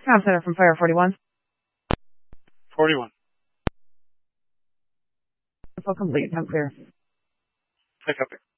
Com Center from Fire 41. 41. Info complete. I'm clear. I copy.